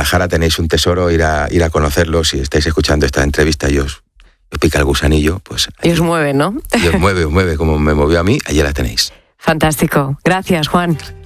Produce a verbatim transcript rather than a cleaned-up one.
Guadalajara tenéis un tesoro, ir a, ir a conocerlo. Si estáis escuchando esta entrevista y os, os pica el gusanillo, pues... Y os mueve, ¿no? Y os mueve, os mueve como me movió a mí, allí la tenéis. Fantástico. Gracias, Juan.